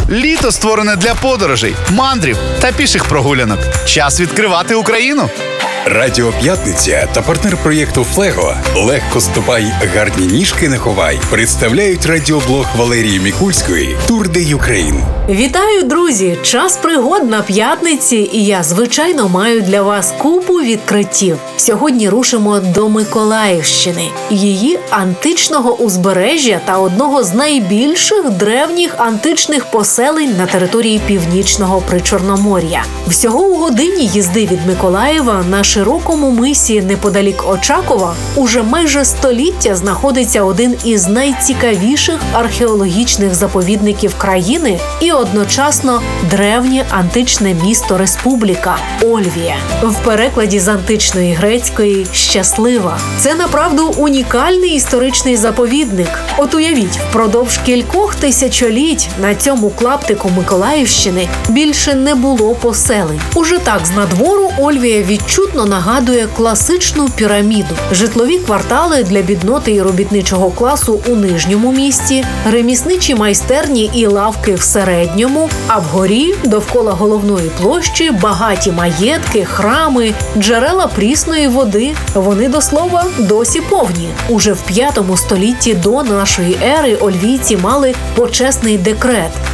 Літо створене для подорожей, мандрів та піших прогулянок. Час відкривати Україну. Радіо П'ятниця та партнер проєкту «Флего» «Легко ступай, гарні ніжки не ховай» представляють радіоблог Валерії Мікульської «Тур де Юкрейн». Вітаю, друзі! Час пригод на п'ятниці, і я, звичайно, маю для вас купу відкриттів. Сьогодні рушимо до Миколаївщини, її античного узбережжя та одного з найбільших древніх античних поселень на території Північного Причорномор'я. Всього у годині їзди від Миколаєва на широкому мисі неподалік Очакова уже майже століття знаходиться один із найцікавіших археологічних заповідників країни і одночасно древнє античне місто Республіка – Ольвія. В перекладі з античної грецької «щаслива». Це, направду, унікальний історичний заповідник. От уявіть, впродовж кількох тисячоліть на цьому клаптику Миколаївщини більше не було поселень. Уже так, з надвору Ольвія відчутно нагадує класичну піраміду. Житлові квартали для бідноти і робітничого класу у нижньому місті, ремісничі майстерні і лавки в середньому, а вгорі, довкола головної площі, багаті маєтки, храми, джерела прісної води. Вони, до слова, досі повні. Уже в 5 столітті до нашої ери ольвійці мали почесний декрет.